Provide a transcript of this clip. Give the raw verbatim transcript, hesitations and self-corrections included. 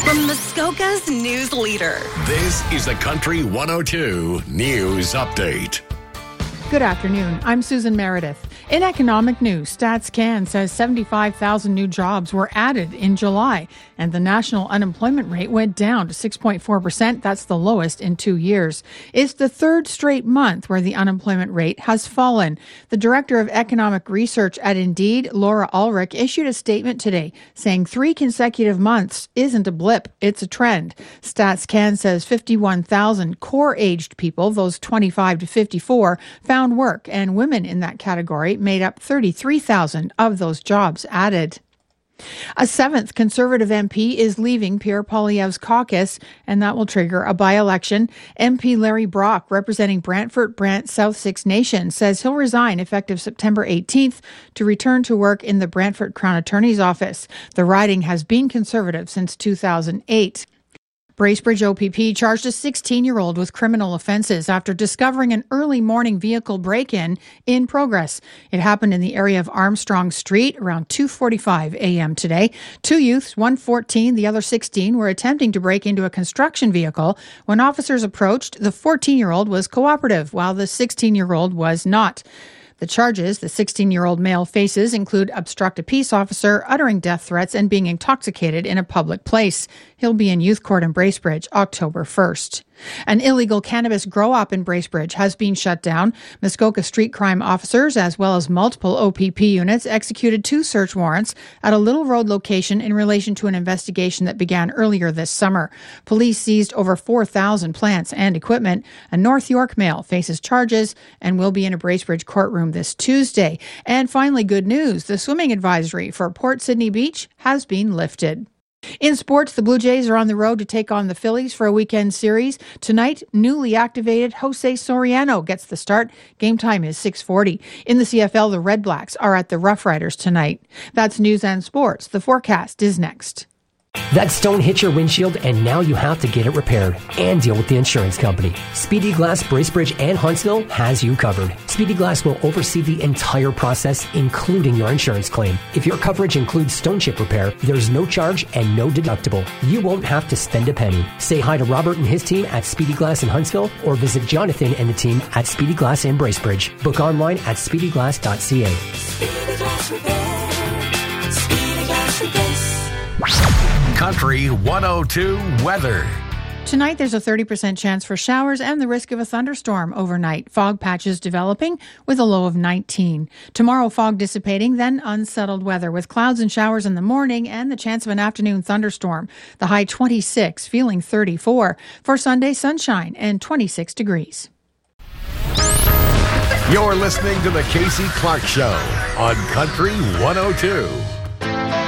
From Muskoka's news leader. This is the Country one oh two News Update. Good afternoon. I'm Susan Meredith. In economic news, StatsCan says seventy-five thousand new jobs were added in July, and the national unemployment rate went down to six point four percent. That's the lowest in two years. It's the third straight month where the unemployment rate has fallen. The director of economic research at Indeed, Laura Ulrich, issued a statement today saying three consecutive months isn't a blip, it's a trend. StatsCan says fifty-one thousand core-aged people, those twenty-five to fifty-four, found work, and women in that category made up thirty-three thousand of those jobs added. A seventh Conservative M P is leaving Pierre Poilievre's caucus, and that will trigger a by-election. M P Larry Brock, representing Brantford Brant South Six Nations, says he'll resign effective September eighteenth to return to work in the Brantford Crown Attorney's Office. The riding has been Conservative since two thousand eight. Bracebridge O P P charged a sixteen-year-old with criminal offences after discovering an early morning vehicle break-in in progress. It happened in the area of Armstrong Street around two forty-five a.m. today. Two youths, one fourteen, the other sixteen, were attempting to break into a construction vehicle. When officers approached, the fourteen-year-old was cooperative, while the sixteen-year-old was not. The charges the sixteen-year-old male faces include obstruct a peace officer, uttering death threats, and being intoxicated in a public place. He'll be in youth court in Bracebridge October first. An illegal cannabis grow-op in Bracebridge has been shut down. Muskoka street crime officers, as well as multiple O P P units, executed two search warrants at a Little Road location in relation to an investigation that began earlier this summer. Police seized over four thousand plants and equipment. A North York male faces charges and will be in a Bracebridge courtroom this Tuesday. And finally, good news. The swimming advisory for Port Sydney Beach has been lifted. In sports, the Blue Jays are on the road to take on the Phillies for a weekend series. Tonight, newly activated Jose Soriano gets the start. Game time is six forty. In the C F L, the Red Blacks are at the Rough Riders tonight. That's news and sports. The forecast is next. That stone hit your windshield and now you have to get it repaired and deal with the insurance company. Speedy Glass Bracebridge and Huntsville has you covered. Speedy Glass will oversee the entire process, including your insurance claim. If your coverage includes stone chip repair, there's no charge and no deductible. You won't have to spend a penny. Say hi to Robert and his team at Speedy Glass in Huntsville or visit Jonathan and the team at Speedy Glass in Bracebridge. Book online at speedy glass dot c a. Speedy Glass Repair. Speedy Glass Repair. Country one oh two weather. Tonight, there's a thirty percent chance for showers and the risk of a thunderstorm overnight. Fog patches developing with a low of nineteen. Tomorrow, fog dissipating, then unsettled weather with clouds and showers in the morning and the chance of an afternoon thunderstorm. The high twenty-six, feeling thirty-four. For Sunday, sunshine and twenty-six degrees. You're listening to the Casey Clark Show on Country one oh two.